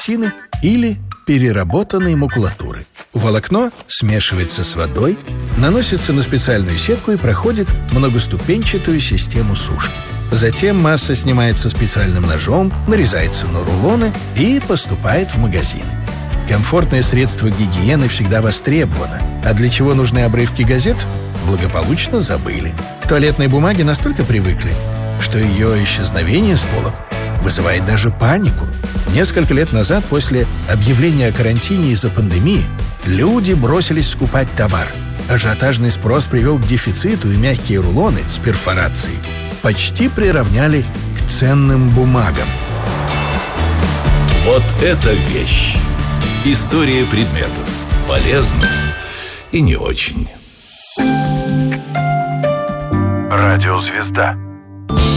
эпоксины или переработанной макулатуры. Волокно смешивается с водой, наносится на специальную сетку и проходит многоступенчатую систему сушки. Затем масса снимается специальным ножом, нарезается на рулоны и поступает в магазины. Комфортное средство гигиены всегда востребовано, а для чего нужны обрывки газет, благополучно забыли. К туалетной бумаге настолько привыкли, что ее исчезновение с полок вызывает даже панику. Несколько лет назад, после объявления о карантине из-за пандемии, люди бросились скупать товар. Ажиотажный спрос привел к дефициту, и мягкие рулоны с перфорацией почти приравняли к ценным бумагам. Вот это вещь! История предметов. Полезно и не очень. Радиозвезда.